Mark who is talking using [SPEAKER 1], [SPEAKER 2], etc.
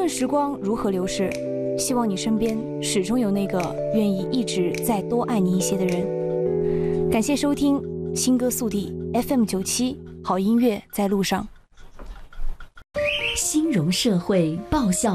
[SPEAKER 1] 论时光如何流逝，希望你身边始终有那个愿意一直再多爱你一些的人。感谢收听新歌速递 FM97， 好音乐在路上。
[SPEAKER 2] 新融社会爆笑